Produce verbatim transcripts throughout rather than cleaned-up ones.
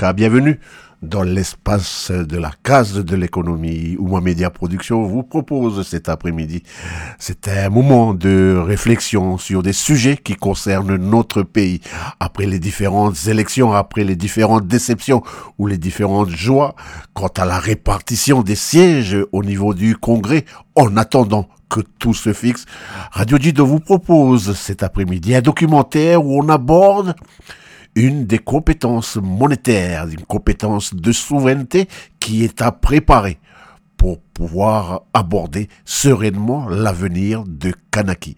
Boka. Bienvenue dans l'espace de la case de l'économie où ma média production vous propose cet après-midi. C'est un moment de réflexion sur des sujets qui concernent notre pays. Après les différentes élections, après les différentes déceptions ou les différentes joies, quant à la répartition des sièges au niveau du Congrès, en attendant que tout se fixe, Radio Dido vous propose cet après-midi un documentaire où on aborde une des compétences monétaires, une compétence de souveraineté qui est à préparer pour pouvoir aborder sereinement l'avenir de Kanaki.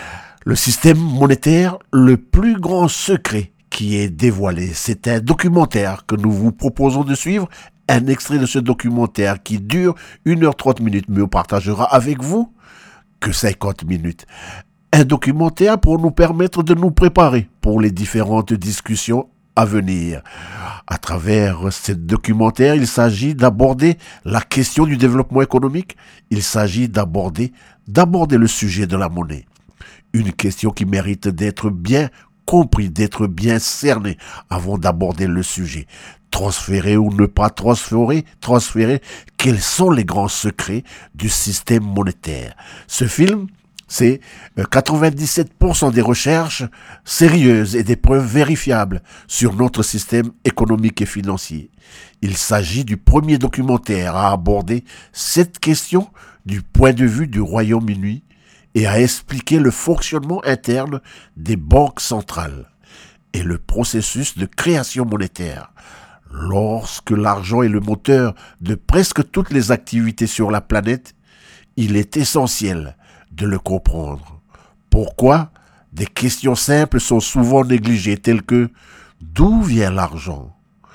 Le système monétaire, le plus grand secret qui est dévoilé, c'est un documentaire que nous vous proposons de suivre, un extrait de ce documentaire qui dure une heure trente minutes, mais on partagera avec vous que cinquante minutes. Un documentaire pour nous permettre de nous préparer pour les différentes discussions à venir. À travers ce documentaire, il s'agit d'aborder la question du développement économique. Il s'agit d'aborder, d'aborder le sujet de la monnaie. Une question qui mérite d'être bien compris, d'être bien cerné avant d'aborder le sujet. Transférer ou ne pas transférer, transférer, quels sont les grands secrets du système monétaire? Ce film, c'est quatre-vingt-dix-sept pour cent des recherches sérieuses et des preuves vérifiables sur notre système économique et financier. Il s'agit du premier documentaire à aborder cette question du point de vue du Royaume-Uni et à expliquer le fonctionnement interne des banques centrales et le processus de création monétaire. Lorsque l'argent est le moteur de presque toutes les activités sur la planète, il est essentiel de le comprendre. Pourquoi? Des questions simples sont souvent négligées, telles que d'où vient l'argent?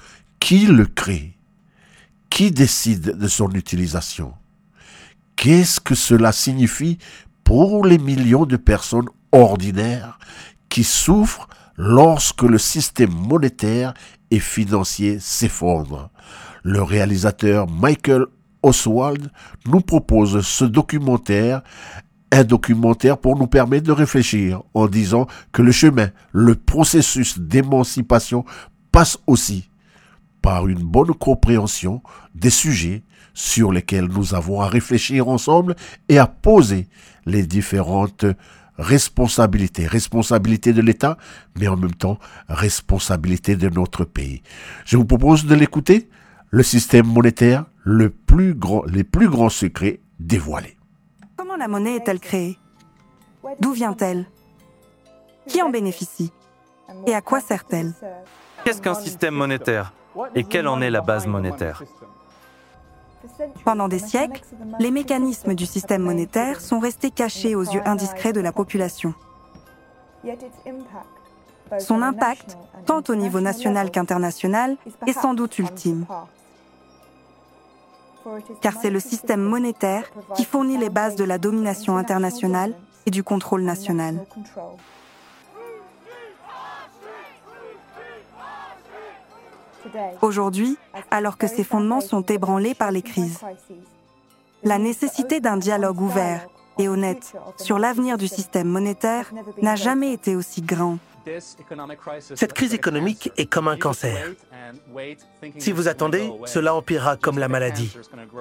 Qui le crée? Qui décide de son utilisation? Qu'est-ce que cela signifie pour les millions de personnes ordinaires qui souffrent lorsque le système monétaire et financier s'effondre? Le réalisateur Michael Oswald nous propose ce documentaire, un documentaire pour nous permettre de réfléchir en disant que le chemin, le processus d'émancipation passe aussi par une bonne compréhension des sujets sur lesquels nous avons à réfléchir ensemble et à poser les différentes responsabilités. Responsabilité de l'État, mais en même temps, responsabilité de notre pays. Je vous propose de l'écouter, le système monétaire, le plus grand, les plus grands secrets dévoilés. Comment la monnaie est-elle créée? D'où vient-elle? Qui en bénéficie? Et à quoi sert-elle? Qu'est-ce qu'un système monétaire? Et quelle en est la base monétaire? Pendant des siècles, les mécanismes du système monétaire sont restés cachés aux yeux indiscrets de la population. Son impact, tant au niveau national qu'international, est sans doute ultime. Car c'est le système monétaire qui fournit les bases de la domination internationale et du contrôle national. Aujourd'hui, alors que ces fondements sont ébranlés par les crises, la nécessité d'un dialogue ouvert et honnête sur l'avenir du système monétaire n'a jamais été aussi grande. Cette crise économique est comme un cancer. Si vous attendez, cela empirera comme la maladie.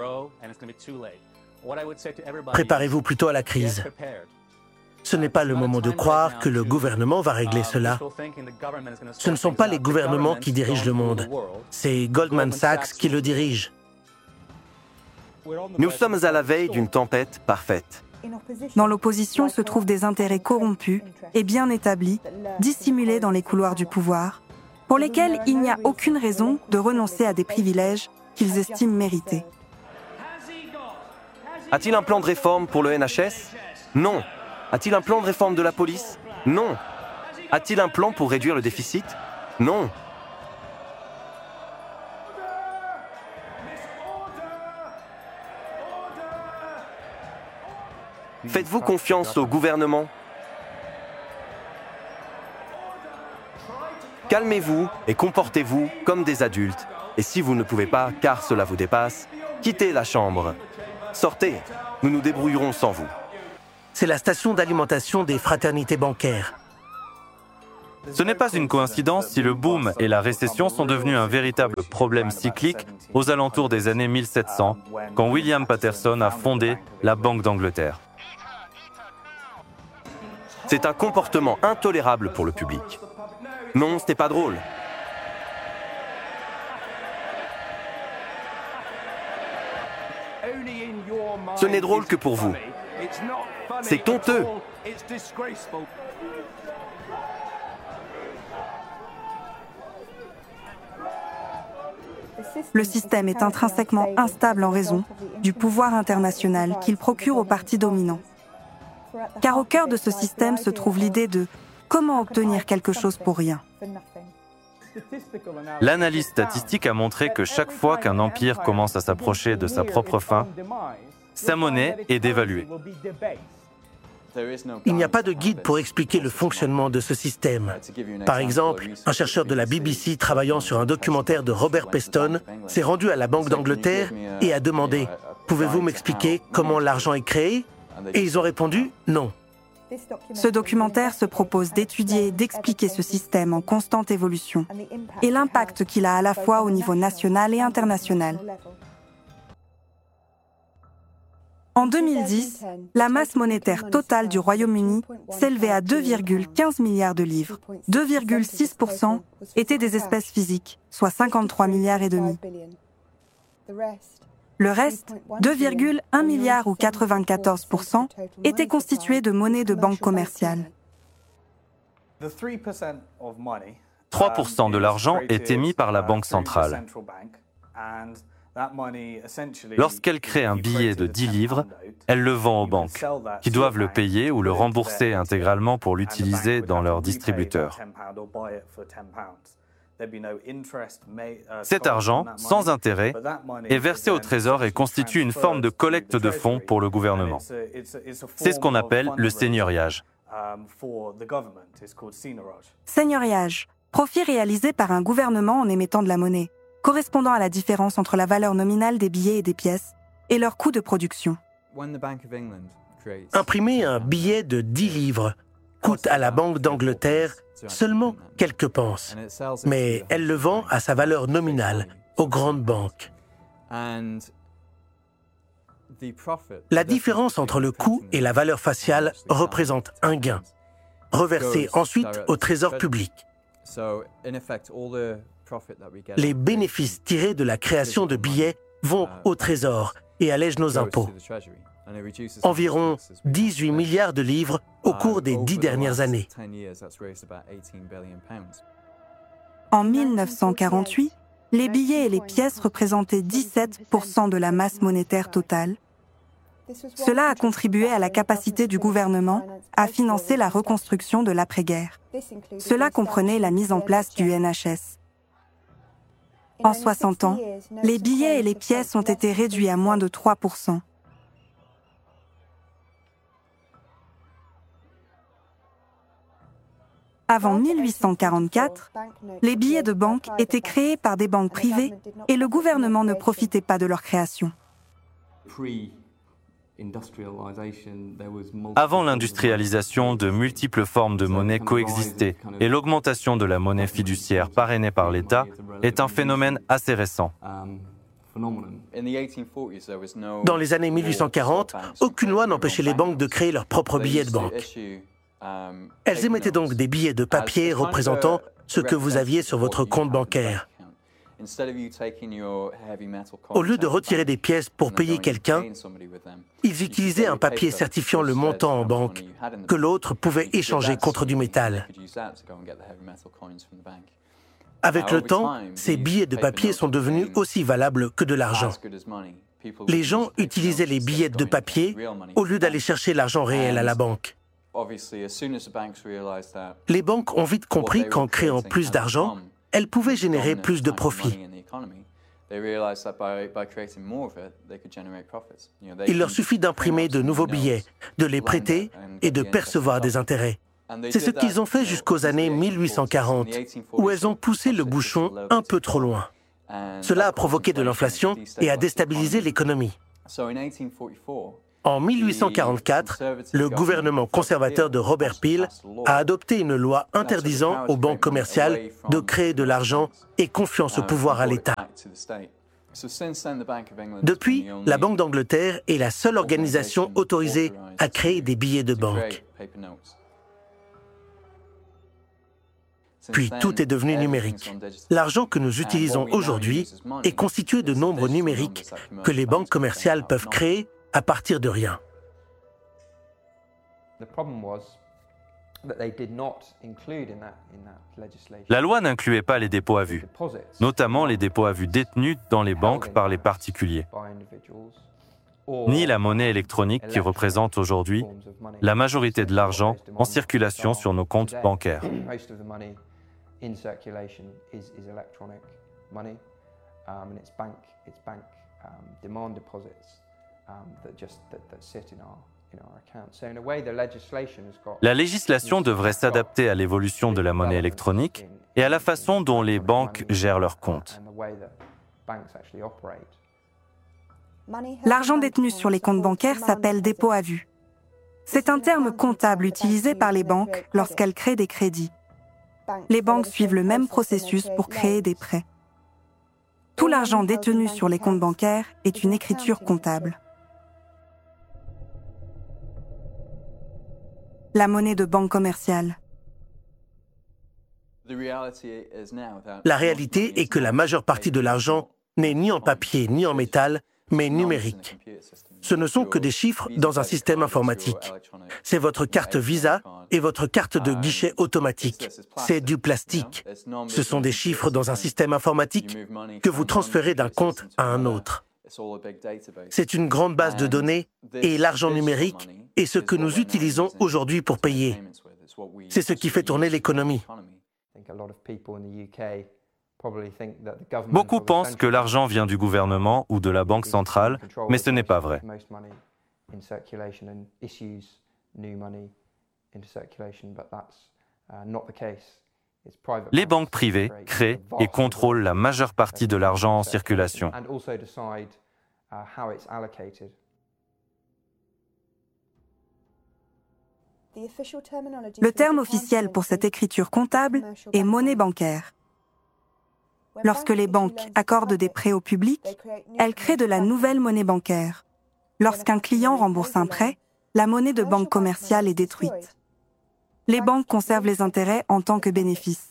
Préparez-vous plutôt à la crise. Ce n'est pas le moment de croire que le gouvernement va régler cela. Ce ne sont pas les gouvernements qui dirigent le monde. C'est Goldman Sachs qui le dirige. Nous sommes à la veille d'une tempête parfaite. Dans l'opposition se trouvent des intérêts corrompus et bien établis, dissimulés dans les couloirs du pouvoir, pour lesquels il n'y a aucune raison de renoncer à des privilèges qu'ils estiment mérités. A-t-il un plan de réforme pour le N H S? Non. A-t-il un plan de réforme de la police? Non. A-t-il un plan pour réduire le déficit? Non. Faites-vous confiance au gouvernement? Calmez-vous et comportez-vous comme des adultes. Et si vous ne pouvez pas, car cela vous dépasse, quittez la chambre. Sortez, nous nous débrouillerons sans vous. C'est la station d'alimentation des fraternités bancaires. Ce n'est pas une coïncidence si le boom et la récession sont devenus un véritable problème cyclique aux alentours des années mille sept cents, quand William Patterson a fondé la Banque d'Angleterre. C'est un comportement intolérable pour le public. Non, ce n'est pas drôle. Ce n'est drôle que pour vous. C'est honteux. Le système est intrinsèquement instable en raison du pouvoir international qu'il procure aux partis dominants. Car au cœur de ce système se trouve l'idée de comment obtenir quelque chose pour rien. L'analyse statistique a montré que chaque fois qu'un empire commence à s'approcher de sa propre fin, sa monnaie est dévaluée. Il n'y a pas de guide pour expliquer le fonctionnement de ce système. Par exemple, un chercheur de la B B C travaillant sur un documentaire de Robert Peston s'est rendu à la Banque d'Angleterre et a demandé « Pouvez-vous m'expliquer comment l'argent est créé ?» Et ils ont répondu « Non ». Ce documentaire se propose d'étudier et d'expliquer ce système en constante évolution et l'impact qu'il a à la fois au niveau national et international. En deux mille dix, la masse monétaire totale du Royaume-Uni s'élevait à deux virgule quinze milliards de livres. deux virgule six pour cent étaient des espèces physiques, soit cinquante-trois milliards et demi. Le reste, deux virgule un milliard ou quatre-vingt-quatorze pour cent, était constitué de monnaie de banque commerciale. trois pour cent de l'argent est émis par la Banque centrale. Lorsqu'elle crée un billet de dix livres, elle le vend aux banques, qui doivent le payer ou le rembourser intégralement pour l'utiliser dans leur distributeur. Cet argent, sans intérêt, est versé au Trésor et constitue une forme de collecte de fonds pour le gouvernement. C'est ce qu'on appelle le seigneuriage. Seigneuriage, profit réalisé par un gouvernement en émettant de la monnaie, correspondant à la différence entre la valeur nominale des billets et des pièces et leur coût de production. Imprimer un billet de dix livres coûte à la Banque d'Angleterre seulement quelques pences, mais elle le vend à sa valeur nominale aux grandes banques. La différence entre le coût et la valeur faciale représente un gain, reversé ensuite au trésor public. Les bénéfices tirés de la création de billets vont au trésor et allègent nos impôts. Environ dix-huit milliards de livres au cours des dix dernières années. En mille neuf cent quarante-huit, les billets et les pièces représentaient dix-sept pour cent de la masse monétaire totale. Cela a contribué à la capacité du gouvernement à financer la reconstruction de l'après-guerre. Cela comprenait la mise en place du N H S. En soixante ans, les billets et les pièces ont été réduits à moins de trois pour cent. Avant mille huit cent quarante-quatre, les billets de banque étaient créés par des banques privées et le gouvernement ne profitait pas de leur création. Avant l'industrialisation, de multiples formes de monnaie coexistaient et l'augmentation de la monnaie fiduciaire parrainée par l'État est un phénomène assez récent. Dans les années mille huit cent quarante, aucune loi n'empêchait les banques de créer leurs propres billets de banque. Elles émettaient donc des billets de papier représentant ce que vous aviez sur votre compte bancaire. Au lieu de retirer des pièces pour payer quelqu'un, ils utilisaient un papier certifiant le montant en banque que l'autre pouvait échanger contre du métal. Avec le temps, ces billets de papier sont devenus aussi valables que de l'argent. Les gens utilisaient les billets de papier au lieu d'aller chercher l'argent réel à la banque. Les banques ont vite compris qu'en créant plus d'argent, elles pouvaient générer plus de profits. Il leur suffit d'imprimer de nouveaux billets, de les prêter et de percevoir des intérêts. C'est ce qu'ils ont fait jusqu'aux années mille huit cent quarante, où elles ont poussé le bouchon un peu trop loin. Cela a provoqué de l'inflation et a déstabilisé l'économie. En mille huit cent quarante-quatre, le gouvernement conservateur de Robert Peel a adopté une loi interdisant aux banques commerciales de créer de l'argent et confiant ce pouvoir à l'État. Depuis, la Banque d'Angleterre est la seule organisation autorisée à créer des billets de banque. Puis tout est devenu numérique. L'argent que nous utilisons aujourd'hui est constitué de nombres numériques que les banques commerciales peuvent créer à partir de rien. La loi n'incluait pas les dépôts à vue, notamment les dépôts à vue détenus dans les banques par les particuliers, ni la monnaie électronique qui représente aujourd'hui la majorité de l'argent en circulation sur nos comptes bancaires. La législation devrait s'adapter à l'évolution de la monnaie électronique et à la façon dont les banques gèrent leurs comptes. L'argent détenu sur les comptes bancaires s'appelle dépôt à vue. C'est un terme comptable utilisé par les banques lorsqu'elles créent des crédits. Les banques suivent le même processus pour créer des prêts. Tout l'argent détenu sur les comptes bancaires est une écriture comptable. La monnaie de banque commerciale. La réalité est que la majeure partie de l'argent n'est ni en papier ni en métal, mais numérique. Ce ne sont que des chiffres dans un système informatique. C'est votre carte Visa et votre carte de guichet automatique. C'est du plastique. Ce sont des chiffres dans un système informatique que vous transférez d'un compte à un autre. C'est une grande base de données et l'argent numérique est ce que nous utilisons aujourd'hui pour payer. C'est ce qui fait tourner l'économie. Beaucoup pensent que l'argent vient du gouvernement ou de la banque centrale, mais ce n'est pas vrai. Les banques privées créent et contrôlent la majeure partie de l'argent en circulation. Le terme officiel pour cette écriture comptable est monnaie bancaire. Lorsque les banques accordent des prêts au public, elles créent de la nouvelle monnaie bancaire. Lorsqu'un client rembourse un prêt, la monnaie de banque commerciale est détruite. Les banques conservent les intérêts en tant que bénéfice.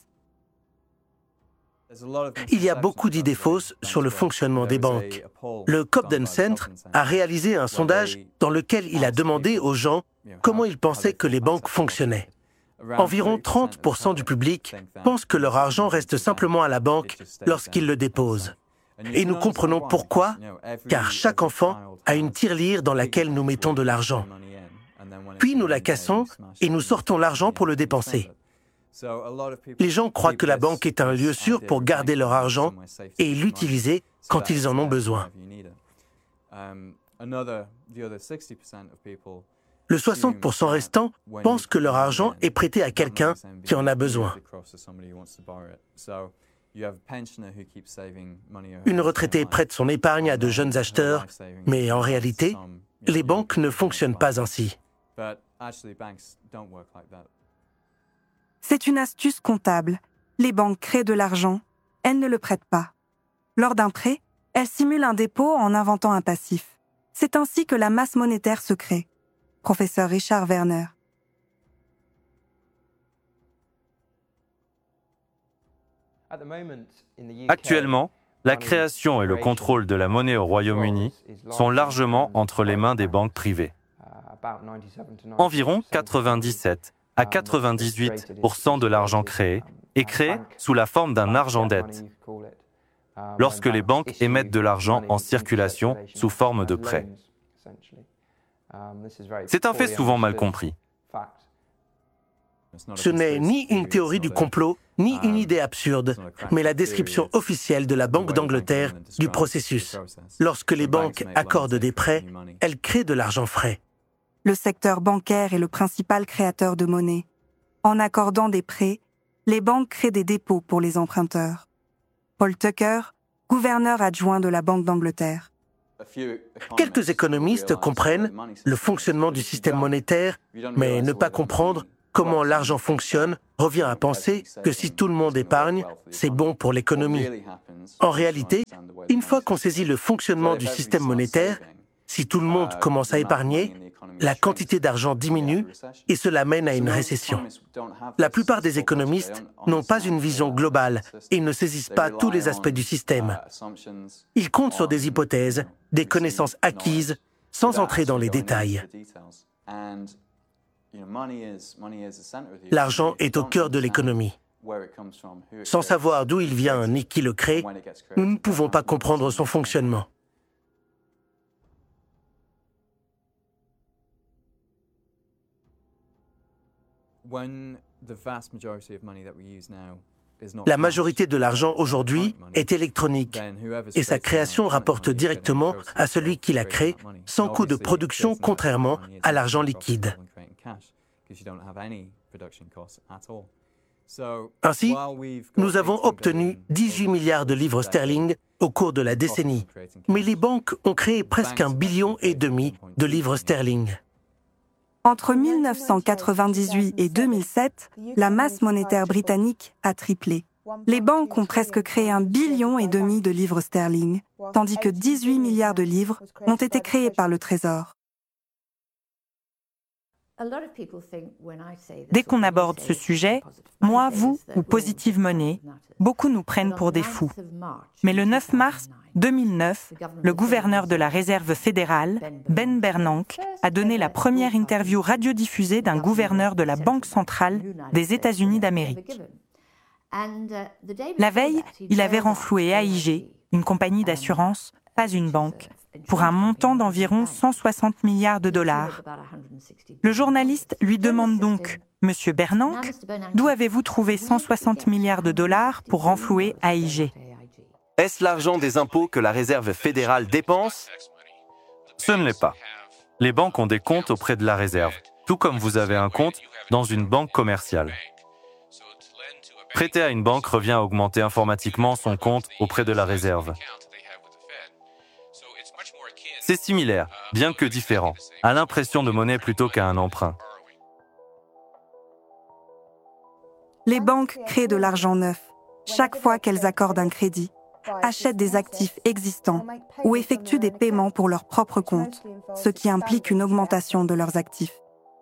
Il y a beaucoup d'idées fausses sur le fonctionnement des banques. Le Cobden Center a réalisé un sondage dans lequel il a demandé aux gens comment ils pensaient que les banques fonctionnaient. Environ trente pour cent du public pensent que leur argent reste simplement à la banque lorsqu'ils le déposent. Et nous comprenons pourquoi, car chaque enfant a une tirelire dans laquelle nous mettons de l'argent. Puis nous la cassons et nous sortons l'argent pour le dépenser. Les gens croient que la banque est un lieu sûr pour garder leur argent et l'utiliser quand ils en ont besoin. Le soixante pour cent restant pensent que leur argent est prêté à quelqu'un qui en a besoin. Une retraitée prête son épargne à de jeunes acheteurs, mais en réalité, les banques ne fonctionnent pas ainsi. C'est une astuce comptable. Les banques créent de l'argent, elles ne le prêtent pas. Lors d'un prêt, elles simulent un dépôt en inventant un passif. C'est ainsi que la masse monétaire se crée. Professeur Richard Werner. Actuellement, la création et le contrôle de la monnaie au Royaume-Uni sont largement entre les mains des banques privées. Environ quatre-vingt-dix-sept à quatre-vingt-dix-huit pour cent de l'argent créé est créé sous la forme d'un argent-dette, lorsque les banques émettent de l'argent en circulation sous forme de prêts. C'est un fait souvent mal compris. Ce n'est ni une théorie du complot, ni une idée absurde, mais la description officielle de la Banque d'Angleterre du processus. Lorsque les banques accordent des prêts, elles créent de l'argent frais. Le secteur bancaire est le principal créateur de monnaie. En accordant des prêts, les banques créent des dépôts pour les emprunteurs. Paul Tucker, gouverneur adjoint de la Banque d'Angleterre. Quelques économistes comprennent le fonctionnement du système monétaire, mais ne pas comprendre comment l'argent fonctionne revient à penser que si tout le monde épargne, c'est bon pour l'économie. En réalité, une fois qu'on saisit le fonctionnement du système monétaire, si tout le monde commence à épargner, la quantité d'argent diminue et cela mène à une récession. La plupart des économistes n'ont pas une vision globale et ne saisissent pas tous les aspects du système. Ils comptent sur des hypothèses, des connaissances acquises, sans entrer dans les détails. L'argent est au cœur de l'économie. Sans savoir d'où il vient ni qui le crée, nous ne pouvons pas comprendre son fonctionnement. La majorité de l'argent aujourd'hui est électronique et sa création rapporte directement à celui qui la crée sans coût de production, contrairement à l'argent liquide. Ainsi, nous avons obtenu dix-huit milliards de livres sterling au cours de la décennie, mais les banques ont créé presque un billion et demi de livres sterling. Entre mille neuf cent quatre-vingt-dix-huit et deux mille sept, la masse monétaire britannique a triplé. Les banques ont presque créé un billion et demi de livres sterling, tandis que dix-huit milliards de livres ont été créés par le Trésor. Dès qu'on aborde ce sujet, moi, vous ou Positive Money, beaucoup nous prennent pour des fous. Mais le neuf mars deux mille neuf, le gouverneur de la Réserve fédérale, Ben Bernanke, a donné la première interview radiodiffusée d'un gouverneur de la Banque centrale des États-Unis d'Amérique. La veille, il avait renfloué A I G, une compagnie d'assurance, pas une banque, pour un montant d'environ cent soixante milliards de dollars. Le journaliste lui demande donc, « Monsieur Bernanke, d'où avez-vous trouvé cent soixante milliards de dollars pour renflouer A I G ?» Est-ce l'argent des impôts que la Réserve fédérale dépense? Ce ne l'est pas. Les banques ont des comptes auprès de la Réserve, tout comme vous avez un compte dans une banque commerciale. Prêter à une banque revient à augmenter informatiquement son compte auprès de la Réserve. C'est similaire, bien que différent, à l'impression de monnaie plutôt qu'à un emprunt. Les banques créent de l'argent neuf chaque fois qu'elles accordent un crédit, achètent des actifs existants ou effectuent des paiements pour leur propre compte, ce qui implique une augmentation de leurs actifs.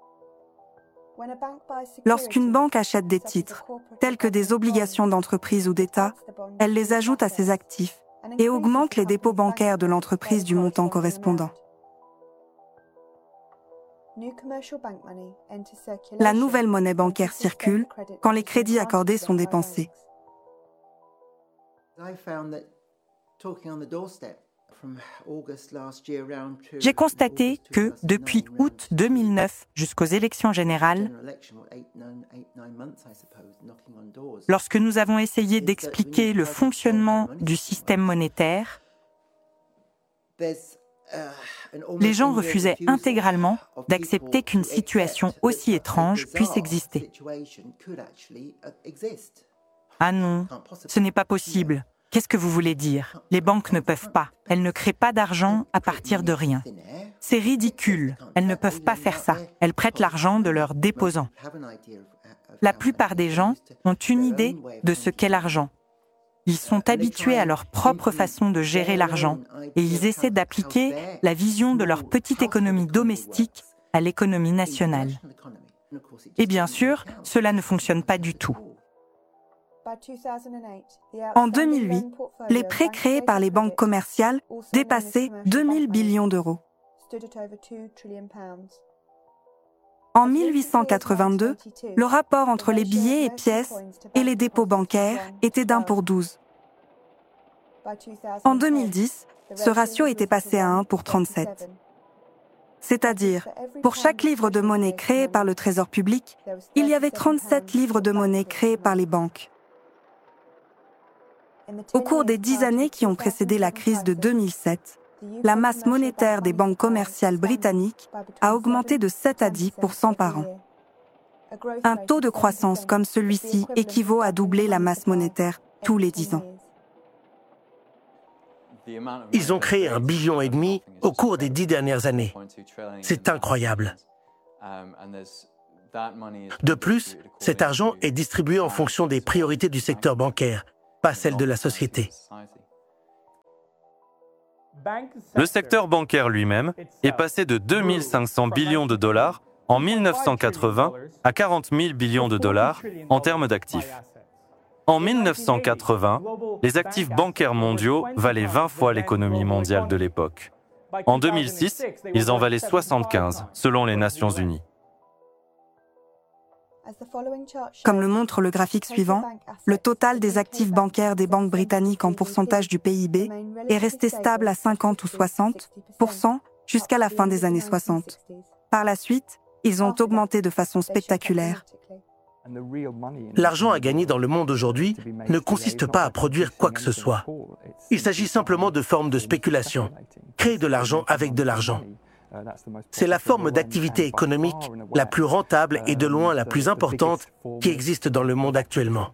Lorsqu'une banque achète des titres, tels que des obligations d'entreprise ou d'État, elle les ajoute à ses actifs et augmente les dépôts bancaires de l'entreprise du montant correspondant. La nouvelle monnaie bancaire circule quand les crédits accordés sont dépensés. J'ai constaté que, depuis août deux mille neuf jusqu'aux élections générales, lorsque nous avons essayé d'expliquer le fonctionnement du système monétaire, les gens refusaient intégralement d'accepter qu'une situation aussi étrange puisse exister. Ah non, ce n'est pas possible. Qu'est-ce que vous voulez dire? Les banques ne peuvent pas. Elles ne créent pas d'argent à partir de rien. C'est ridicule. Elles ne peuvent pas faire ça. Elles prêtent l'argent de leurs déposants. La plupart des gens ont une idée de ce qu'est l'argent. Ils sont habitués à leur propre façon de gérer l'argent et ils essaient d'appliquer la vision de leur petite économie domestique à l'économie nationale. Et bien sûr, cela ne fonctionne pas du tout. En deux mille huit, les prêts créés par les banques commerciales dépassaient deux mille billions d'euros. En mille huit cent quatre-vingt-deux, le rapport entre les billets et pièces et les dépôts bancaires était d'un pour douze. En deux mille dix, ce ratio était passé à un pour trente-sept. C'est-à-dire, pour chaque livre de monnaie créé par le Trésor public, il y avait trente-sept livres de monnaie créés par les banques. Au cours des dix années qui ont précédé la crise de deux mille sept, la masse monétaire des banques commerciales britanniques a augmenté de sept à dix pour cent par an. Un taux de croissance comme celui-ci équivaut à doubler la masse monétaire tous les dix ans. Ils ont créé un billion et demi au cours des dix dernières années. C'est incroyable. De plus, cet argent est distribué en fonction des priorités du secteur bancaire, pas celles de la société. Le secteur bancaire lui-même est passé de deux mille cinq cents billions de dollars en mille neuf cent quatre-vingts à quarante mille billions de dollars en termes d'actifs. En mille neuf cent quatre-vingts, les actifs bancaires mondiaux valaient vingt fois l'économie mondiale de l'époque. En deux mille six, ils en valaient soixante-quinze, selon les Nations Unies. Comme le montre le graphique suivant, le total des actifs bancaires des banques britanniques en pourcentage du P I B est resté stable à cinquante ou soixante pour cent jusqu'à la fin des années soixante. Par la suite, ils ont augmenté de façon spectaculaire. L'argent à gagner dans le monde aujourd'hui ne consiste pas à produire quoi que ce soit. Il s'agit simplement de formes de spéculation. Créer de l'argent avec de l'argent. C'est la forme d'activité économique la plus rentable et de loin la plus importante qui existe dans le monde actuellement.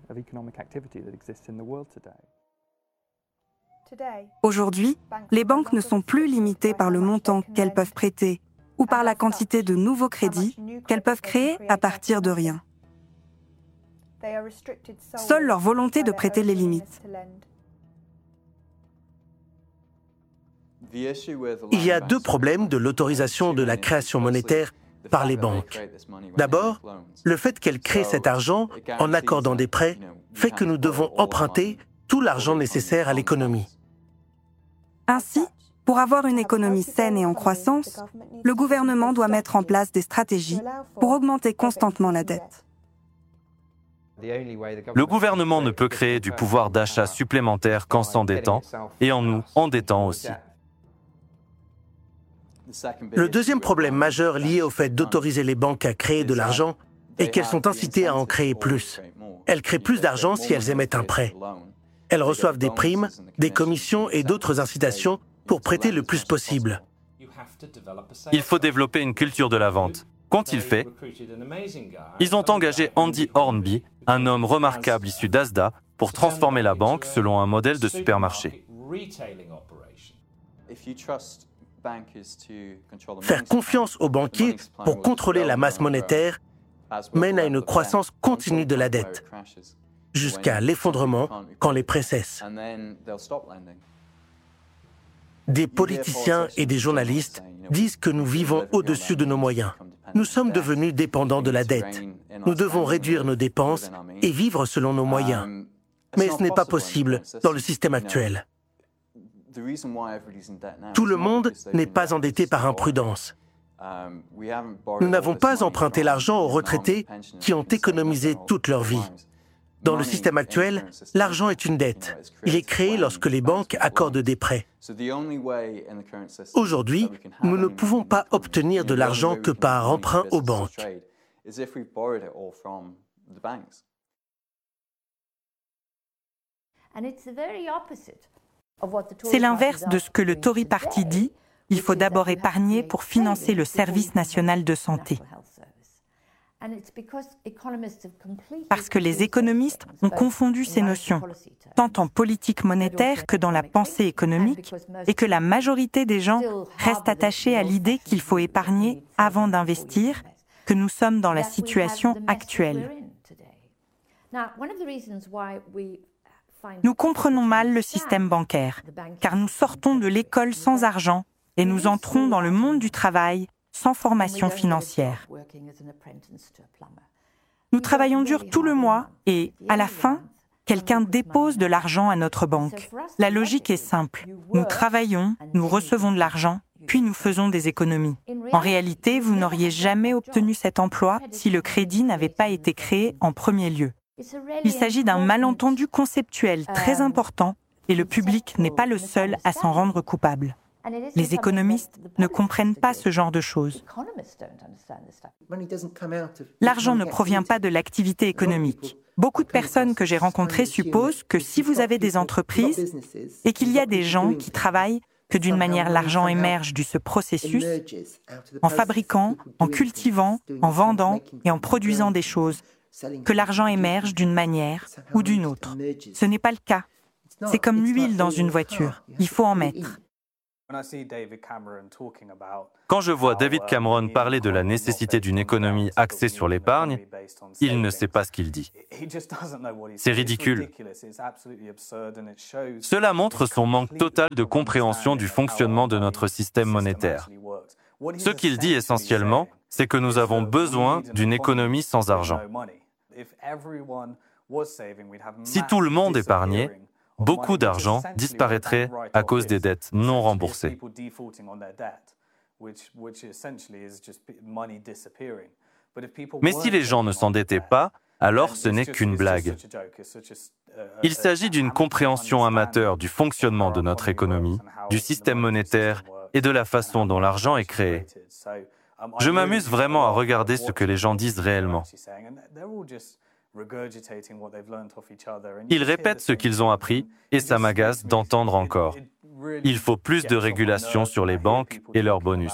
Aujourd'hui, les banques ne sont plus limitées par le montant qu'elles peuvent prêter ou par la quantité de nouveaux crédits qu'elles peuvent créer à partir de rien. Seule leur volonté de prêter les limites. Il y a deux problèmes de l'autorisation de la création monétaire par les banques. D'abord, le fait qu'elles créent cet argent en accordant des prêts fait que nous devons emprunter tout l'argent nécessaire à l'économie. Ainsi, pour avoir une économie saine et en croissance, le gouvernement doit mettre en place des stratégies pour augmenter constamment la dette. Le gouvernement ne peut créer du pouvoir d'achat supplémentaire qu'en s'endettant et en nous endettant aussi. Le deuxième problème majeur lié au fait d'autoriser les banques à créer de l'argent est qu'elles sont incitées à en créer plus. Elles créent plus d'argent si elles émettent un prêt. Elles reçoivent des primes, des commissions et d'autres incitations pour prêter le plus possible. Il faut développer une culture de la vente. Qu'ont-ils fait? Ils ont engagé Andy Hornby, un homme remarquable issu d'Asda, pour transformer la banque selon un modèle de supermarché. Faire confiance aux banquiers pour contrôler la masse monétaire mène à une croissance continue de la dette, jusqu'à l'effondrement quand les prêts cessent. Des politiciens et des journalistes disent que nous vivons au-dessus de nos moyens. Nous sommes devenus dépendants de la dette. Nous devons réduire nos dépenses et vivre selon nos moyens. Mais ce n'est pas possible dans le système actuel. Tout le monde n'est pas endetté par imprudence. Nous n'avons pas emprunté l'argent aux retraités qui ont économisé toute leur vie. Dans le système actuel, l'argent est une dette. Il est créé lorsque les banques accordent des prêts. Aujourd'hui, nous ne pouvons pas obtenir de l'argent que par emprunt aux banques. C'est l'inverse de ce que le Tory Party dit. Il faut d'abord épargner pour financer le service national de santé. Parce que les économistes ont confondu ces notions, tant en politique monétaire que dans la pensée économique, et que la majorité des gens restent attachés à l'idée qu'il faut épargner avant d'investir, que nous sommes dans la situation actuelle. Nous comprenons mal le système bancaire, car nous sortons de l'école sans argent et nous entrons dans le monde du travail sans formation financière. Nous travaillons dur tout le mois et, à la fin, quelqu'un dépose de l'argent à notre banque. La logique est simple. Nous travaillons, nous recevons de l'argent, puis nous faisons des économies. En réalité, vous n'auriez jamais obtenu cet emploi si le crédit n'avait pas été créé en premier lieu. Il s'agit d'un malentendu conceptuel très important et le public n'est pas le seul à s'en rendre coupable. Les économistes ne comprennent pas ce genre de choses. L'argent ne provient pas de l'activité économique. Beaucoup de personnes que j'ai rencontrées supposent que si vous avez des entreprises et qu'il y a des gens qui travaillent, que d'une manière l'argent émerge de ce processus en fabriquant, en cultivant, en vendant et en produisant des choses, que l'argent émerge d'une manière ou d'une autre. Ce n'est pas le cas. C'est comme l'huile dans une voiture. Il faut en mettre. Quand je vois David Cameron parler de la nécessité d'une économie axée sur l'épargne, il ne sait pas ce qu'il dit. C'est ridicule. Cela montre son manque total de compréhension du fonctionnement de notre système monétaire. Ce qu'il dit essentiellement, c'est que nous avons besoin d'une économie sans argent. Si tout le monde épargnait, beaucoup d'argent disparaîtrait à cause des dettes non remboursées. Mais si les gens ne s'endettaient pas, alors ce n'est qu'une blague. Il s'agit d'une compréhension amateur du fonctionnement de notre économie, du système monétaire et de la façon dont l'argent est créé. Je m'amuse vraiment à regarder ce que les gens disent réellement. Ils répètent ce qu'ils ont appris et ça m'agace d'entendre encore. Il faut plus de régulation sur les banques et leurs bonus.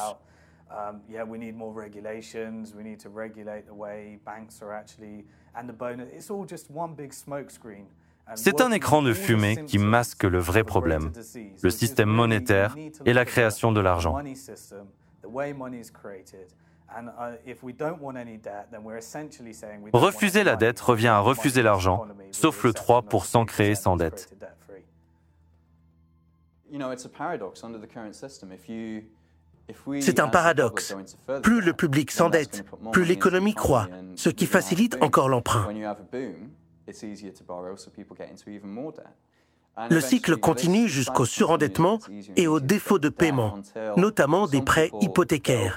C'est un écran de fumée qui masque le vrai problème, le système monétaire et la création de l'argent. Refuser la dette revient à refuser l'argent, sauf le trois pour cent créé sans dette. C'est un paradoxe. Plus le public s'endette, plus l'économie croît, ce qui facilite encore l'emprunt. Le cycle continue jusqu'au surendettement et au défaut de paiement, notamment des prêts hypothécaires.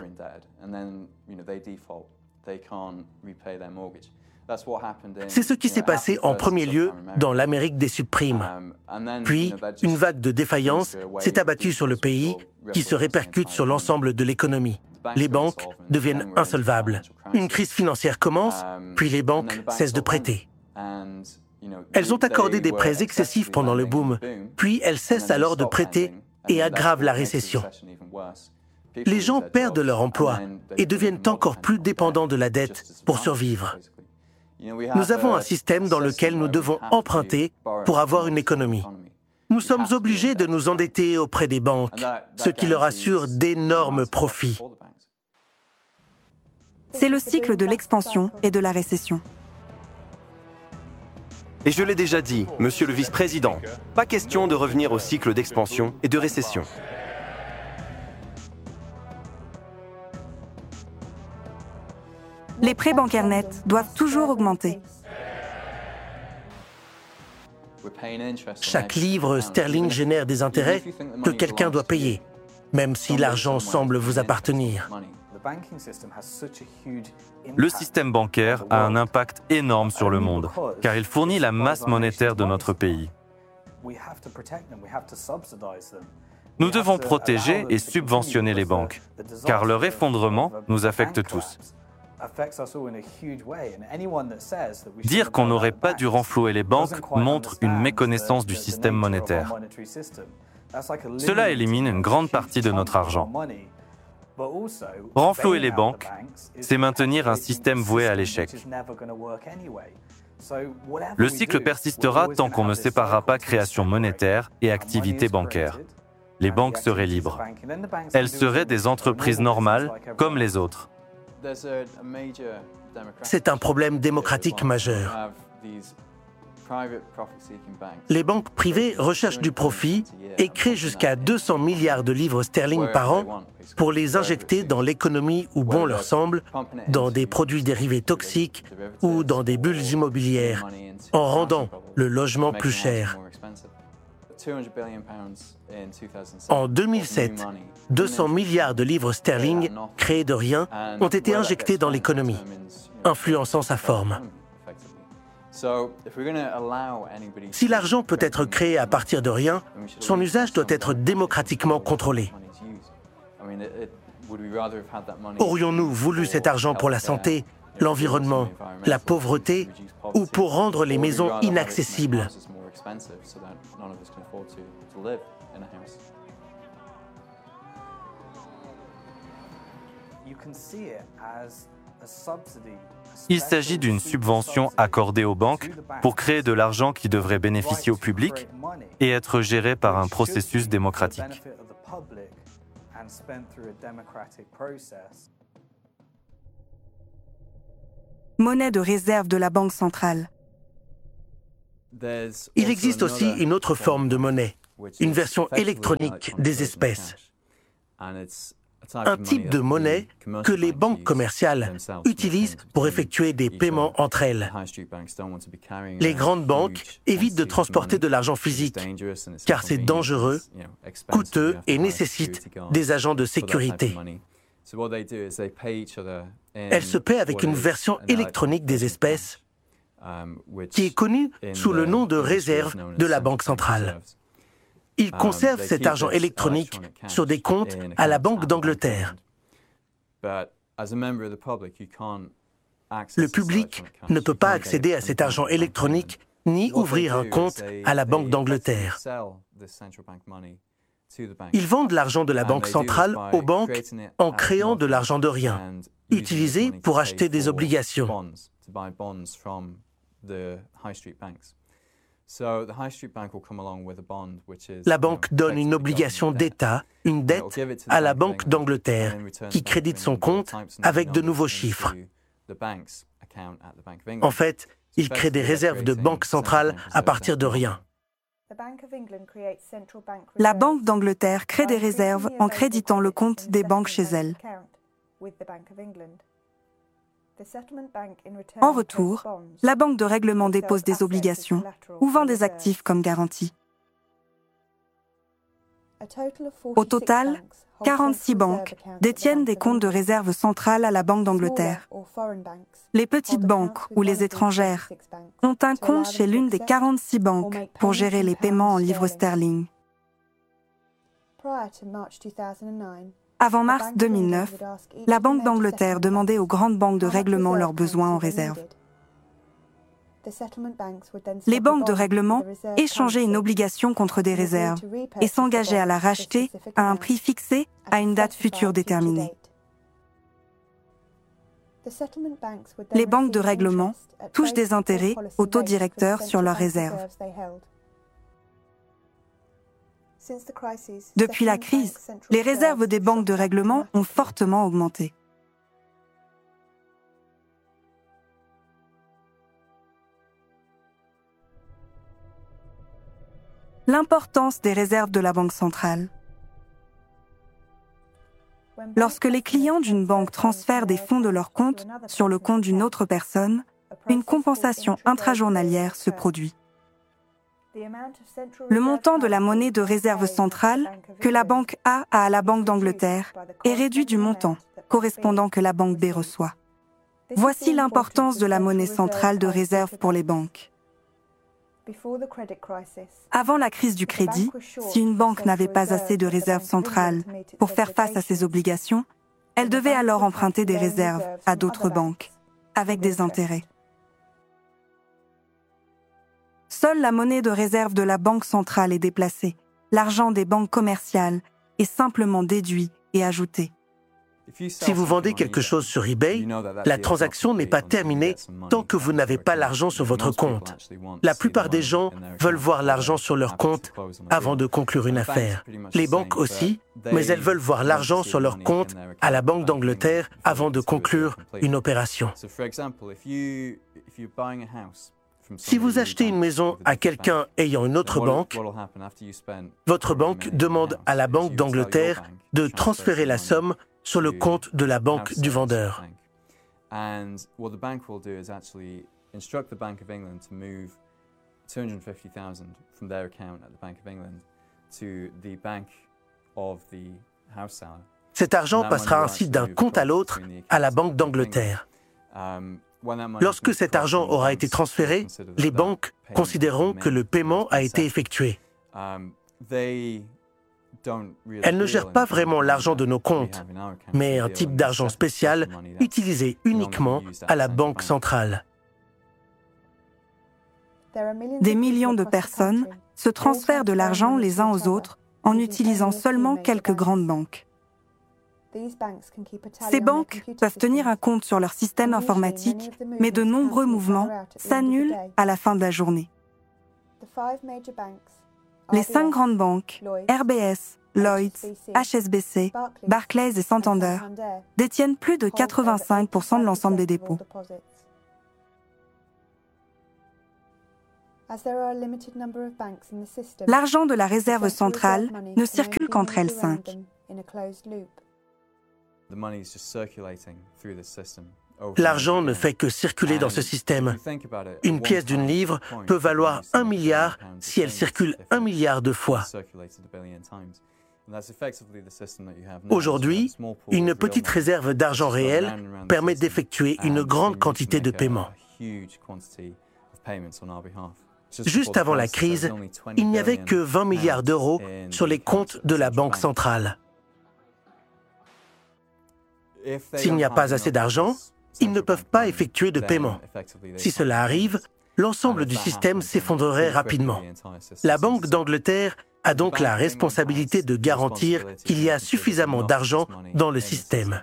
C'est ce qui s'est passé en premier lieu dans l'Amérique des subprimes. Puis, une vague de défaillance s'est abattue sur le pays qui se répercute sur l'ensemble de l'économie. Les banques deviennent insolvables. Une crise financière commence, puis les banques cessent de prêter. Elles ont accordé des prêts excessifs pendant le boom, puis elles cessent alors de prêter et aggravent la récession. Les gens perdent leur emploi et deviennent encore plus dépendants de la dette pour survivre. Nous avons un système dans lequel nous devons emprunter pour avoir une économie. Nous sommes obligés de nous endetter auprès des banques, ce qui leur assure d'énormes profits. C'est le cycle de l'expansion et de la récession. Et je l'ai déjà dit, monsieur le vice-président, pas question de revenir au cycle d'expansion et de récession. Les prêts bancaires nets doivent toujours augmenter. Chaque livre sterling génère des intérêts que quelqu'un doit payer, même si l'argent semble vous appartenir. Le système bancaire a un impact énorme sur le monde, car il fournit la masse monétaire de notre pays. Nous devons protéger et subventionner les banques, car leur effondrement nous affecte tous. Dire qu'on n'aurait pas dû renflouer les banques montre une méconnaissance du système monétaire. Cela élimine une grande partie de notre argent. Renflouer les banques, c'est maintenir un système voué à l'échec. Le cycle persistera tant qu'on ne séparera pas création monétaire et activité bancaire. Les banques seraient libres. Elles seraient des entreprises normales comme les autres. C'est un problème démocratique majeur. Les banques privées recherchent du profit et créent jusqu'à deux cents milliards de livres sterling par an pour les injecter dans l'économie où bon leur semble, dans des produits dérivés toxiques ou dans des bulles immobilières, en rendant le logement plus cher. En deux mille sept, deux cents milliards de livres sterling créés de rien ont été injectés dans l'économie, influençant sa forme. Si l'argent peut être créé à partir de rien, son usage doit être démocratiquement contrôlé. Aurions-nous voulu cet argent pour la santé, l'environnement, la pauvreté ou pour rendre les maisons inaccessibles ? Il s'agit d'une subvention accordée aux banques pour créer de l'argent qui devrait bénéficier au public et être géré par un processus démocratique. Monnaie de réserve de la Banque centrale. Il existe aussi une autre forme de monnaie, une version électronique des espèces. Un type de monnaie que les banques commerciales utilisent pour effectuer des paiements entre elles. Les grandes banques évitent de transporter de l'argent physique, car c'est dangereux, coûteux et nécessite des agents de sécurité. Elles se paient avec une version électronique des espèces qui est connue sous le nom de réserve de la Banque centrale. Ils conservent cet argent électronique sur des comptes à la Banque d'Angleterre. Le public ne peut pas accéder à cet argent électronique ni ouvrir un compte à la Banque d'Angleterre. Ils vendent l'argent de la Banque centrale aux banques en créant de l'argent de rien, utilisé pour acheter des obligations. La banque donne une obligation d'État, une dette, à la Banque d'Angleterre, qui crédite son compte avec de nouveaux chiffres. En fait, il crée des réserves de banque centrale à partir de rien. La Banque d'Angleterre crée des réserves en créditant le compte des banques chez elle. En retour, la banque de règlement dépose des obligations ou vend des actifs comme garantie. Au total, quarante-six banques détiennent des comptes de réserve centrale à la Banque d'Angleterre. Les petites banques ou les étrangères ont un compte chez l'une des quarante-six banques pour gérer les paiements en livres sterling. Avant mars deux mille neuf, la Banque d'Angleterre demandait aux grandes banques de règlement leurs besoins en réserve. Les banques de règlement échangeaient une obligation contre des réserves et s'engageaient à la racheter à un prix fixé à une date future déterminée. Les banques de règlement touchent des intérêts au taux directeur sur leurs réserves. Depuis la crise, les réserves des banques de règlement ont fortement augmenté. L'importance des réserves de la Banque centrale. Lorsque les clients d'une banque transfèrent des fonds de leur compte sur le compte d'une autre personne, une compensation intrajournalière se produit. Le montant de la monnaie de réserve centrale que la banque A a à la Banque d'Angleterre est réduit du montant correspondant que la banque B reçoit. Voici l'importance de la monnaie centrale de réserve pour les banques. Avant la crise du crédit, si une banque n'avait pas assez de réserves centrales pour faire face à ses obligations, elle devait alors emprunter des réserves à d'autres banques, avec des intérêts. Seule la monnaie de réserve de la Banque centrale est déplacée. L'argent des banques commerciales est simplement déduit et ajouté. Si vous vendez quelque chose sur eBay, la transaction n'est pas terminée tant que vous n'avez pas l'argent sur votre compte. La plupart des gens veulent voir l'argent sur leur compte avant de conclure une affaire. Les banques aussi, mais elles veulent voir l'argent sur leur compte à la Banque d'Angleterre avant de conclure une opération. Si vous achetez une maison à quelqu'un ayant une autre banque, votre banque demande à la Banque d'Angleterre de transférer la somme sur le compte de la banque du vendeur. Cet argent passera ainsi d'un compte à l'autre à la Banque d'Angleterre. Lorsque cet argent aura été transféré, les banques considéreront que le paiement a été effectué. Elles ne gèrent pas vraiment l'argent de nos comptes, mais un type d'argent spécial utilisé uniquement à la Banque centrale. Des millions de personnes se transfèrent de l'argent les uns aux autres en utilisant seulement quelques grandes banques. Ces banques peuvent tenir un compte sur leur système informatique, mais de nombreux mouvements s'annulent à la fin de la journée. Les cinq grandes banques, R B S, Lloyds, H S B C, Barclays et Santander, détiennent plus de quatre-vingt-cinq pour cent de l'ensemble des dépôts. L'argent de la réserve centrale ne circule qu'entre elles cinq. L'argent ne fait que circuler dans ce système. Une pièce d'une livre peut valoir un milliard si elle circule un milliard de fois. Aujourd'hui, une petite réserve d'argent réel permet d'effectuer une grande quantité de paiements. Juste avant la crise, il n'y avait que vingt milliards d'euros sur les comptes de la Banque centrale. S'il n'y a pas assez d'argent, ils ne peuvent pas effectuer de paiement. Si cela arrive, l'ensemble du système s'effondrerait rapidement. La Banque d'Angleterre a donc la responsabilité de garantir qu'il y a suffisamment d'argent dans le système.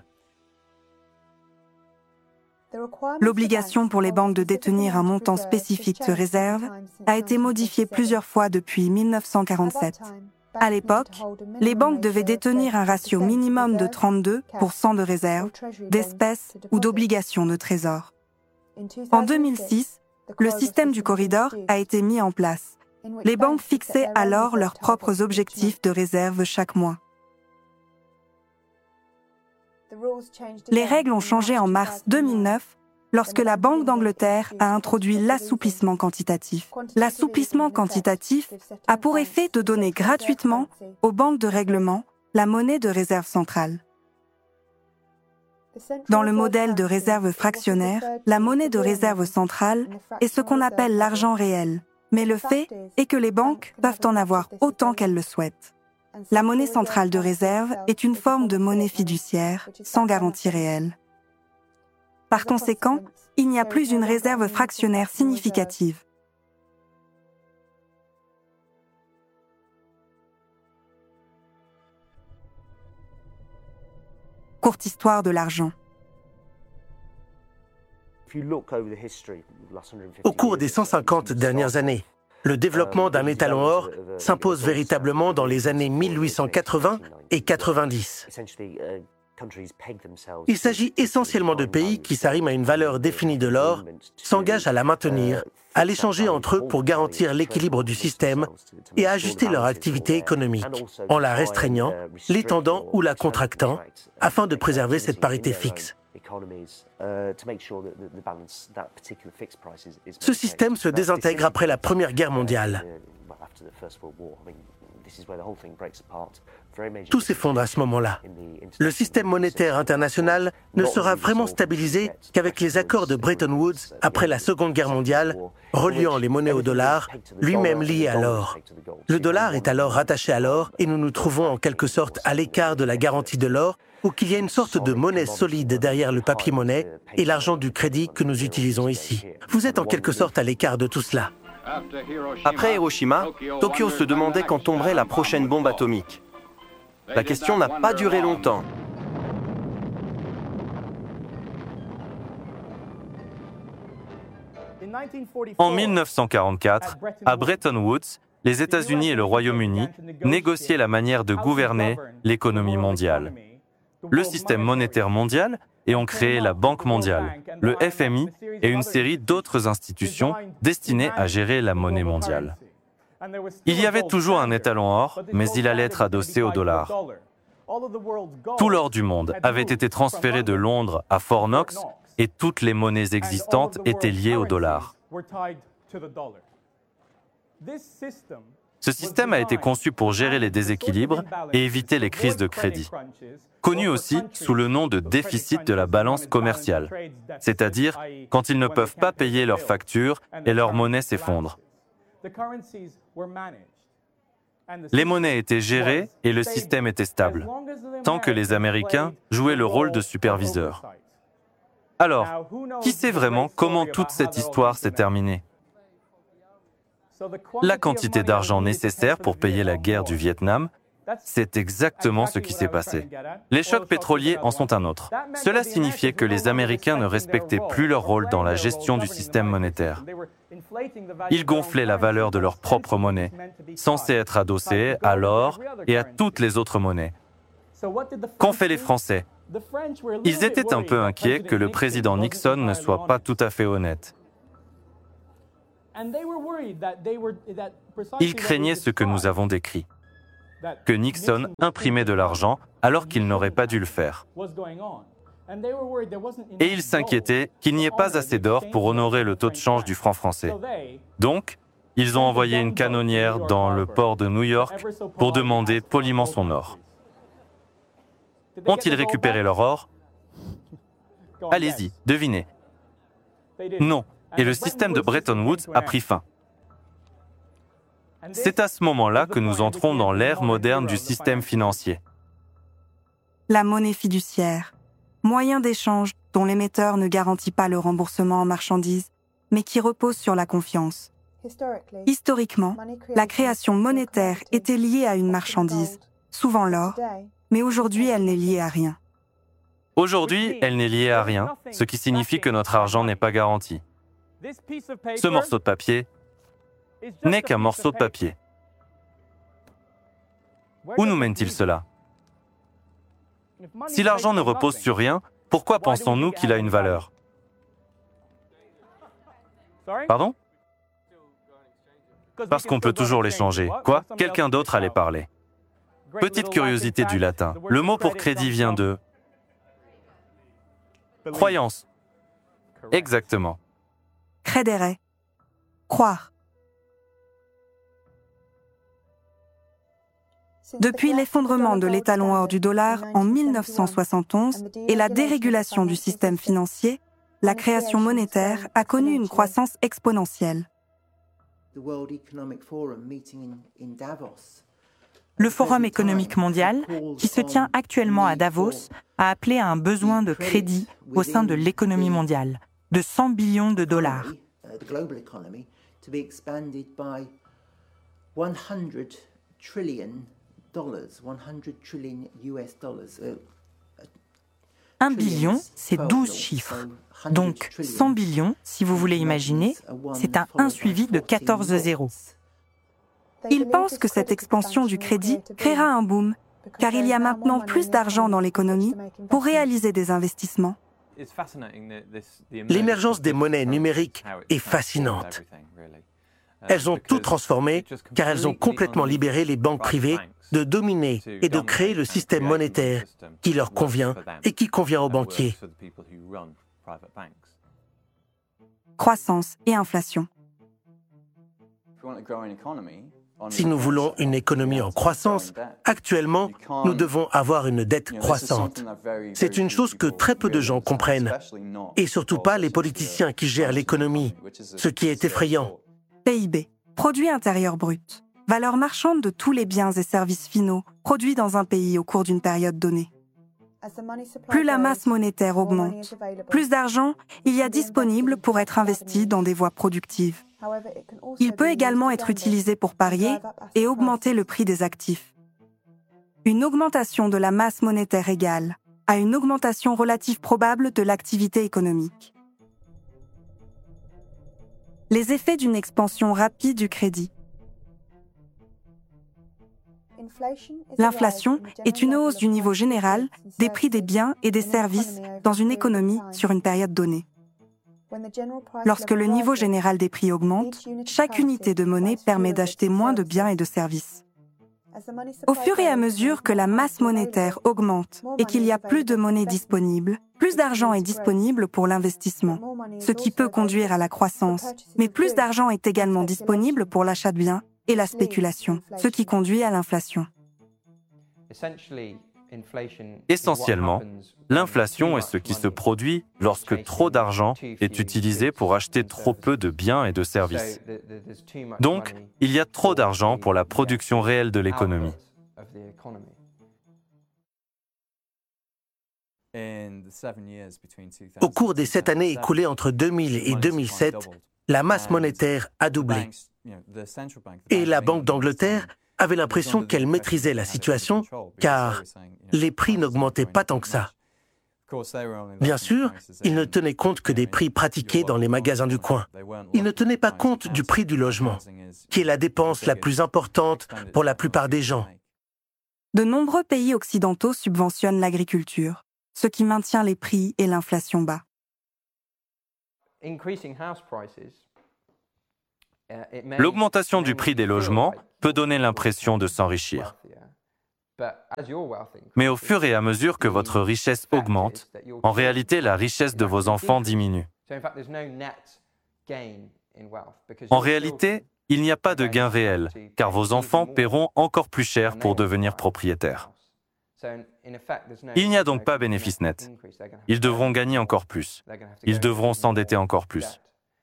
L'obligation pour les banques de détenir un montant spécifique de réserve a été modifiée plusieurs fois depuis mille neuf cent quarante-sept. À l'époque, les banques devaient détenir un ratio minimum de trente-deux pour cent de réserves, d'espèces ou d'obligations de trésor. En deux mille six, le système du corridor a été mis en place. Les banques fixaient alors leurs propres objectifs de réserve chaque mois. Les règles ont changé en mars deux mille neuf lorsque la Banque d'Angleterre a introduit l'assouplissement quantitatif. L'assouplissement quantitatif a pour effet de donner gratuitement aux banques de règlement la monnaie de réserve centrale. Dans le modèle de réserve fractionnaire, la monnaie de réserve centrale est ce qu'on appelle l'argent réel, mais le fait est que les banques peuvent en avoir autant qu'elles le souhaitent. La monnaie centrale de réserve est une forme de monnaie fiduciaire, sans garantie réelle. Par conséquent, il n'y a plus une réserve fractionnaire significative. Courte histoire de l'argent. Au cours des cent cinquante dernières années, le développement d'un étalon or s'impose véritablement dans les années mille huit cent quatre-vingts et quatre-vingt-dix. Il s'agit essentiellement de pays qui s'arriment à une valeur définie de l'or, s'engagent à la maintenir, à l'échanger entre eux pour garantir l'équilibre du système et à ajuster leur activité économique, en la restreignant, l'étendant ou la contractant, afin de préserver cette parité fixe. Ce système se désintègre après la Première Guerre mondiale. Tout s'effondre à ce moment-là. Le système monétaire international ne sera vraiment stabilisé qu'avec les accords de Bretton Woods après la Seconde Guerre mondiale, reliant les monnaies au dollar, lui-même lié à l'or. Le dollar est alors rattaché à l'or et nous nous trouvons en quelque sorte à l'écart de la garantie de l'or, ou qu'il y a une sorte de monnaie solide derrière le papier-monnaie et l'argent du crédit que nous utilisons ici. Vous êtes en quelque sorte à l'écart de tout cela. Après Hiroshima, Tokyo se demandait quand tomberait la prochaine bombe atomique. La question n'a pas duré longtemps. En mille neuf cent quarante-quatre, à Bretton Woods, les États-Unis et le Royaume-Uni négociaient la manière de gouverner l'économie mondiale. Le système monétaire mondial et ont créé la Banque mondiale, le F M I et une série d'autres institutions destinées à gérer la monnaie mondiale. Il y avait toujours un étalon or, mais il allait être adossé au dollar. Tout l'or du monde avait été transféré de Londres à Fort Knox et toutes les monnaies existantes étaient liées au dollar. Ce système a été conçu pour gérer les déséquilibres et éviter les crises de crédit, connu aussi sous le nom de déficit de la balance commerciale, c'est-à-dire quand ils ne peuvent pas payer leurs factures et leur monnaie s'effondre. Les monnaies étaient gérées et le système était stable, tant que les Américains jouaient le rôle de superviseurs. Alors, qui sait vraiment comment toute cette histoire s'est terminée ? La quantité d'argent nécessaire pour payer la guerre du Vietnam C'est exactement ce qui s'est passé. Les chocs pétroliers en sont un autre. Cela signifiait que les Américains ne respectaient plus leur rôle dans la gestion du système monétaire. Ils gonflaient la valeur de leur propre monnaie, censée être adossée à l'or et à toutes les autres monnaies. Qu'ont fait les Français? Ils étaient un peu inquiets que le président Nixon ne soit pas tout à fait honnête. Ils craignaient ce que nous avons décrit, que Nixon imprimait de l'argent alors qu'il n'aurait pas dû le faire. Et ils s'inquiétaient qu'il n'y ait pas assez d'or pour honorer le taux de change du franc français. Donc, ils ont envoyé une canonnière dans le port de New York pour demander poliment son or. Ont-ils récupéré leur or? Allez-y, devinez. Non, et le système de Bretton Woods a pris fin. C'est à ce moment-là que nous entrons dans l'ère moderne du système financier. La monnaie fiduciaire, moyen d'échange dont l'émetteur ne garantit pas le remboursement en marchandises, mais qui repose sur la confiance. Historiquement, la création monétaire était liée à une marchandise, souvent l'or, mais aujourd'hui elle n'est liée à rien. Aujourd'hui, elle n'est liée à rien, ce qui signifie que notre argent n'est pas garanti. Ce morceau de papier n'est qu'un morceau de papier. Où nous mène-t-il cela? Si l'argent ne repose sur rien, pourquoi pensons-nous qu'il a une valeur? Pardon? Parce qu'on peut toujours l'échanger. Quoi? Quelqu'un d'autre allait parler. Petite curiosité du latin. Le mot pour crédit vient de... croyance. Exactement. Credere. Croire. Depuis l'effondrement de l'étalon or du dollar en mille neuf cent soixante et onze et la dérégulation du système financier, la création monétaire a connu une croissance exponentielle. Le Forum économique mondial, qui se tient actuellement à Davos, a appelé à un besoin de crédit au sein de l'économie mondiale, de cent billions de dollars. Un billion, c'est douze chiffres. Donc, cent billions, si vous voulez imaginer, c'est un un suivi de quatorze zéros. Il pense que cette expansion du crédit créera un boom, car il y a maintenant plus d'argent dans l'économie pour réaliser des investissements. L'émergence des monnaies numériques est fascinante. Elles ont tout transformé, car elles ont complètement libéré les banques privées de dominer et de créer le système monétaire qui leur convient et qui convient aux banquiers. Croissance et inflation. Si nous voulons une économie en croissance, actuellement, nous devons avoir une dette croissante. C'est une chose que très peu de gens comprennent, et surtout pas les politiciens qui gèrent l'économie, ce qui est effrayant. P I B, produit intérieur brut, valeur marchande de tous les biens et services finaux produits dans un pays au cours d'une période donnée. Plus la masse monétaire augmente, plus d'argent il y a disponible pour être investi dans des voies productives. Il peut également être utilisé pour parier et augmenter le prix des actifs. Une augmentation de la masse monétaire égale à une augmentation relative probable de l'activité économique. Les effets d'une expansion rapide du crédit. L'inflation est une hausse du niveau général des prix des biens et des services dans une économie sur une période donnée. Lorsque le niveau général des prix augmente, chaque unité de monnaie permet d'acheter moins de biens et de services. Au fur et à mesure que la masse monétaire augmente et qu'il y a plus de monnaie disponible, plus d'argent est disponible pour l'investissement, ce qui peut conduire à la croissance, mais plus d'argent est également disponible pour l'achat de biens et la spéculation, ce qui conduit à l'inflation. Essentiellement, l'inflation est ce qui se produit lorsque trop d'argent est utilisé pour acheter trop peu de biens et de services. Donc, il y a trop d'argent pour la production réelle de l'économie. Au cours des sept années écoulées entre deux mille et deux mille sept, la masse monétaire a doublé. Et la Banque d'Angleterre avait l'impression qu'elle maîtrisait la situation, car les prix n'augmentaient pas tant que ça. Bien sûr, ils ne tenaient compte que des prix pratiqués dans les magasins du coin. Ils ne tenaient pas compte du prix du logement, qui est la dépense la plus importante pour la plupart des gens. De nombreux pays occidentaux subventionnent l'agriculture, ce qui maintient les prix et l'inflation bas. L'augmentation du prix des logements peut donner l'impression de s'enrichir. Mais au fur et à mesure que votre richesse augmente, en réalité, la richesse de vos enfants diminue. En réalité, il n'y a pas de gain réel, car vos enfants paieront encore plus cher pour devenir propriétaires. Il n'y a donc pas bénéfice net. Ils devront gagner encore plus. Ils devront s'endetter encore plus.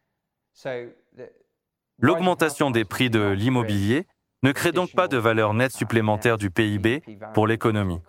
L'augmentation des prix de l'immobilier ne crée donc pas de valeur nette supplémentaire du P I B pour l'économie.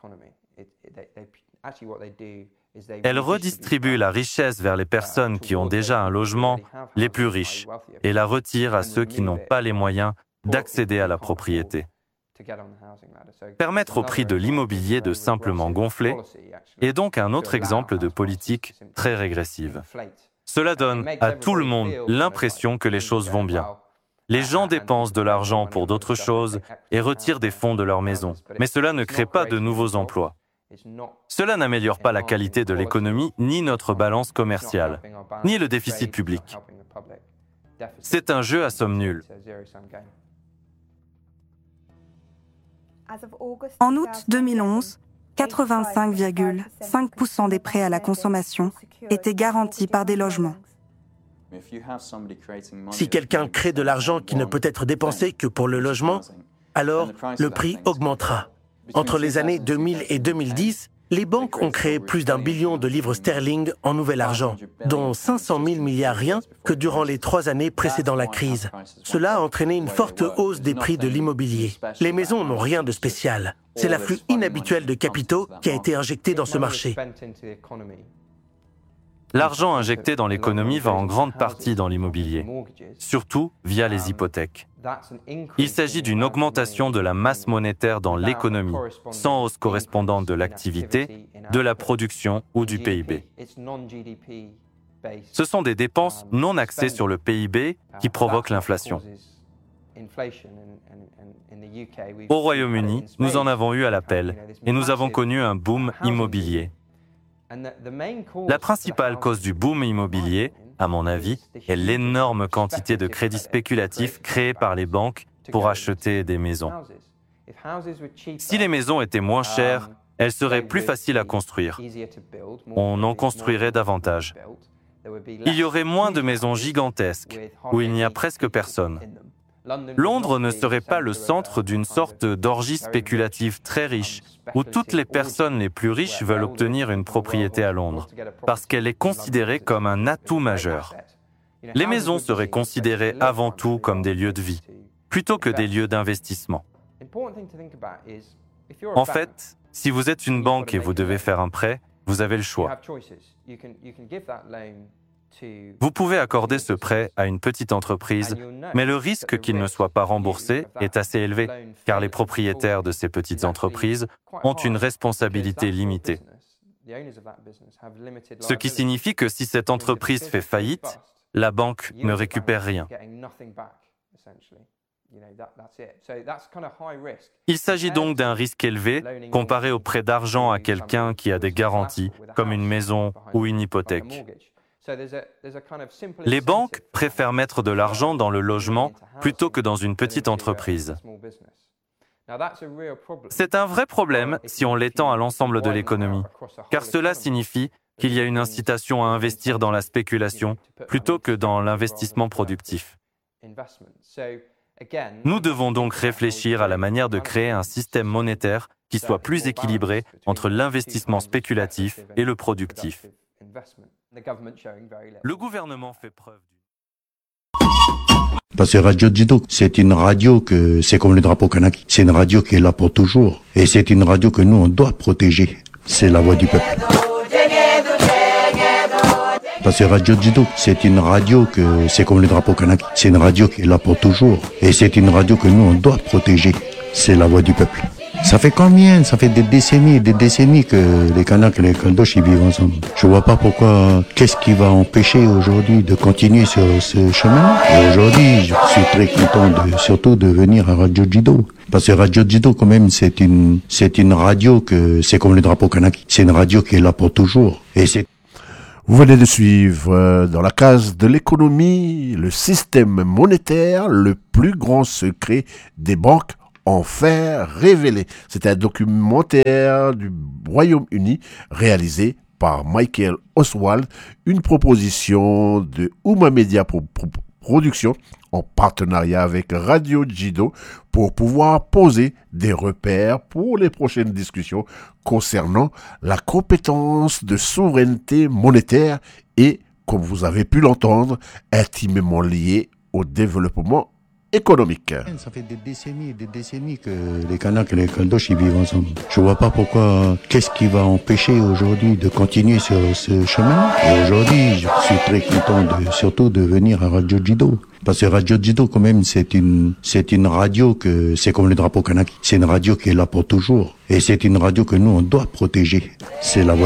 Elle redistribue la richesse vers les personnes qui ont déjà un logement, les plus riches, et la retire à ceux qui n'ont pas les moyens d'accéder à la propriété. Permettre au prix de l'immobilier de simplement gonfler est donc un autre exemple de politique très régressive. Cela donne à tout le monde l'impression que les choses vont bien. Les gens dépensent de l'argent pour d'autres choses et retirent des fonds de leur maison. Mais cela ne crée pas de nouveaux emplois. Cela n'améliore pas la qualité de l'économie, ni notre balance commerciale, ni le déficit public. C'est un jeu à somme nulle. En août deux mille onze, quatre-vingt-cinq virgule cinq pour cent des prêts à la consommation étaient garantis par des logements. Si quelqu'un crée de l'argent qui ne peut être dépensé que pour le logement, alors le prix augmentera. Entre les années deux mille et deux mille dix, les banques ont créé plus d'un billion de livres sterling en nouvel argent, dont cinq cent mille milliards rien que durant les trois années précédant la crise. Cela a entraîné une forte hausse des prix de l'immobilier. Les maisons n'ont rien de spécial. C'est l'afflux inhabituel de capitaux qui a été injecté dans ce marché. L'argent injecté dans l'économie va en grande partie dans l'immobilier, surtout via les hypothèques. Il s'agit d'une augmentation de la masse monétaire dans l'économie, sans hausse correspondante de l'activité, de la production ou du P I B. Ce sont des dépenses non axées sur le P I B qui provoquent l'inflation. Au Royaume-Uni, nous en avons eu à l'appel et nous avons connu un boom immobilier. La principale cause du boom immobilier, à mon avis, est l'énorme quantité de crédits spéculatifs créés par les banques pour acheter des maisons. Si les maisons étaient moins chères, elles seraient plus faciles à construire. On en construirait davantage. Il y aurait moins de maisons gigantesques, où il n'y a presque personne. Londres ne serait pas le centre d'une sorte d'orgie spéculative très riche, où toutes les personnes les plus riches veulent obtenir une propriété à Londres, parce qu'elle est considérée comme un atout majeur. Les maisons seraient considérées avant tout comme des lieux de vie, plutôt que des lieux d'investissement. En fait, si vous êtes une banque et vous devez faire un prêt, vous avez le choix. Vous pouvez accorder ce prêt à une petite entreprise, mais le risque qu'il ne soit pas remboursé est assez élevé, car les propriétaires de ces petites entreprises ont une responsabilité limitée. Ce qui signifie que si cette entreprise fait faillite, la banque ne récupère rien. Il s'agit donc d'un risque élevé comparé au prêt d'argent à quelqu'un qui a des garanties, comme une maison ou une hypothèque. Les banques préfèrent mettre de l'argent dans le logement plutôt que dans une petite entreprise. C'est un vrai problème si on l'étend à l'ensemble de l'économie, car cela signifie qu'il y a une incitation à investir dans la spéculation plutôt que dans l'investissement productif. Nous devons donc réfléchir à la manière de créer un système monétaire qui soit plus équilibré entre l'investissement spéculatif et le productif. Le gouvernement fait preuve du... Parce que Radio Dido, c'est une radio que, c'est comme le drapeau kanaki, c'est une radio qui est là pour toujours. Et c'est une radio que nous, on doit protéger. C'est la voix du peuple. Parce que Radio Dido, c'est une radio que, c'est comme le drapeau kanaki, c'est une radio qui est là pour toujours. Et c'est une radio que nous, on doit protéger. c'est la voix du peuple. Ça fait combien? Ça fait des décennies et des décennies que les Kanaks et les Caldoches ils vivent ensemble. Je vois pas pourquoi, qu'est-ce qui va empêcher aujourd'hui de continuer sur ce chemin. Et aujourd'hui, je suis très content de, surtout de venir à Radio Djido. Parce que Radio Djido, quand même, c'est une, c'est une radio que, c'est comme le drapeau kanaki. C'est une radio qui est là pour toujours. Et c'est Vous venez de suivre euh, dans la case de l'économie le système monétaire, le plus grand secret des banques enfin révélé. C'est un documentaire du Royaume-Uni réalisé par Michael Oswald, une proposition de Ouma Media Pro- Pro- Production en partenariat avec Radio Djido pour pouvoir poser des repères pour les prochaines discussions concernant la compétence de souveraineté monétaire et, comme vous avez pu l'entendre, intimement liée au développement économique. Ça fait des décennies et des décennies que les Kanaks et les Caldoches ils vivent ensemble. Je vois pas pourquoi, qu'est-ce qui va empêcher aujourd'hui de continuer sur ce chemin. Et aujourd'hui, je suis très content de, surtout de venir à Radio Djido. Parce que Radio Djido, quand même, c'est une, c'est une radio que, c'est comme le drapeau kanaki. C'est une radio qui est là pour toujours. Et c'est une radio que nous, on doit protéger. C'est la voix